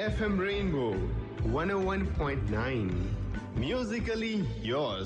FM Rainbow 101.9. Musically yours.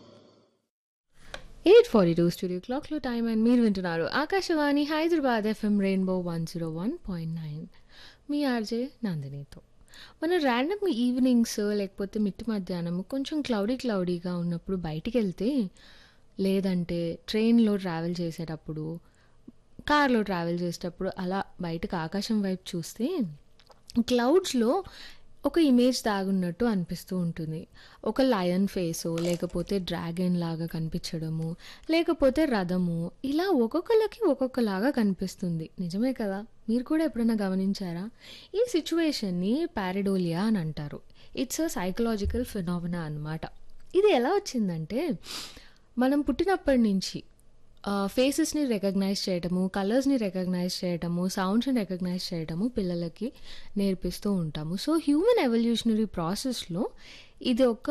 8:42 studio క్లాక్లో time and మీరు వింటున్నారు ఆకాశవాణి హైదరాబాద్ ఎఫ్ఎం రెయిన్బో 101.9 మీ ఆర్జే నందినితో. మన ర్యాండమ్ ఈవినింగ్స్ లేకపోతే మిట్ట మధ్యాహ్నం కొంచెం క్లౌడీగా ఉన్నప్పుడు బయటికి వెళ్తే, లేదంటే ట్రైన్లో ట్రావెల్ చేసేటప్పుడు, కార్లో ట్రావెల్ చేసేటప్పుడు అలా బయటకు ఆకాశం వైపు చూస్తే క్లౌడ్స్లో ఒక ఇమేజ్ దాగున్నట్టు అనిపిస్తూ ఉంటుంది. ఒక లయన్ ఫేసో, లేకపోతే డ్రాగన్ లాగా కనిపించడము, లేకపోతే రథము, ఇలా ఒక్కొక్కరికి ఒక్కొక్కలాగా కనిపిస్తుంది. నిజమే కదా, మీరు కూడా ఎప్పుడైనా గమనించారా? ఈ సిచ్యువేషన్ని పారెడోలియా అని అంటారు. ఇట్స్ అ సైకలాజికల్ ఫినామినా అన్నమాట. ఇది ఎలా వచ్చిందంటే, మనం పుట్టినప్పటి నుంచి ఫేసెస్ని రికగ్నైజ్ చేయటము, కలర్స్ని రికగ్నైజ్ చేయటము, సౌండ్స్ని రికగ్నైజ్ చేయటము పిల్లలకి నేర్పిస్తూ ఉంటాము. సో హ్యూమన్ ఎవల్యూషనరీ ప్రాసెస్లో ఇది ఒక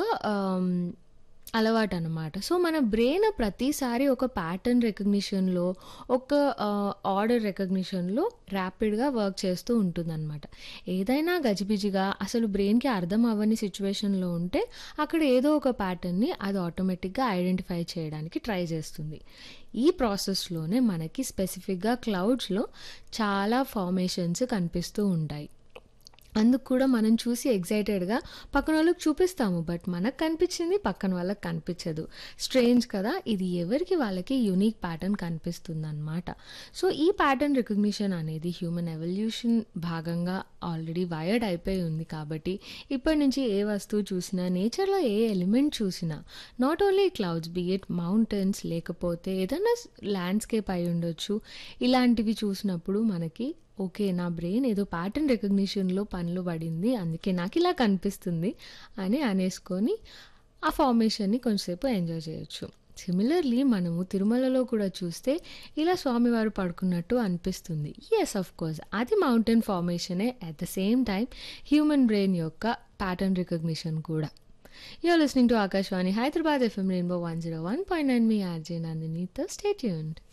అలవాటు అనమాట. సో మన బ్రెయిన్ ప్రతిసారి ఒక ప్యాటర్న్ రికగ్నిషన్లో, ఒక ఆర్డర్ రికగ్నిషన్లో ర్యాపిడ్గా వర్క్ చేస్తూ ఉంటుందన్నమాట. ఏదైనా గజిబిజిగా అసలు బ్రెయిన్కి అర్థం అవ్వని సిచ్యువేషన్లో ఉంటే అక్కడ ఏదో ఒక ప్యాటర్న్ని అది ఆటోమేటిక్గా ఐడెంటిఫై చేయడానికి ట్రై చేస్తుంది. ఈ ప్రాసెస్లోనే మనకి స్పెసిఫిక్గా క్లౌడ్స్లో చాలా ఫార్మేషన్స్ కనిపిస్తూ ఉంటాయి. అందుకు కూడా మనం చూసి ఎగ్జైటెడ్గా పక్కన వాళ్ళకి చూపిస్తాము, బట్ మనకు కనిపించింది పక్కన వాళ్ళకి కనిపించదు. స్ట్రేంజ్ కదా, ఇది ఎవరికి వాళ్ళకి యూనిక్ ప్యాటర్న్ కనిపిస్తుంది అనమాట. సో ఈ ప్యాటర్న్ రికగ్నిషన్ అనేది హ్యూమన్ ఎవల్యూషన్ భాగంగా ఆల్రెడీ వైర్డ్ అయిపోయి ఉంది. కాబట్టి ఇప్పటి నుంచి ఏ వస్తువు చూసినా, నేచర్లో ఏ ఎలిమెంట్ చూసినా, not only clouds, be it mountains, లేకపోతే ఏదైనా ల్యాండ్స్కేప్ అయి ఉండొచ్చు, ఇలాంటివి చూసినప్పుడు మనకి ఓకే, నా బ్రెయిన్ ఏదో ప్యాటర్న్ రికగ్నిషన్లో పనిలో పడింది, అందుకే నాకు ఇలా కనిపిస్తుంది అని అనేసుకొని ఆ ఫార్మేషన్ని కొంచెంసేపు ఎంజాయ్ చేయొచ్చు. సిమిలర్లీ మనము తిరుమలలో కూడా చూస్తే ఇలా స్వామివారు పడుకున్నట్టు అనిపిస్తుంది. ఎస్, ఆఫ్ కోర్స్ అది mountain ఫార్మేషనే, at the same time human brain యొక్క ప్యాటర్న్ రికగ్నిషన్ కూడా. You're listening to Akashwani Hyderabad FM Rainbow 101.9. Me RJ Nandini. Stay tuned.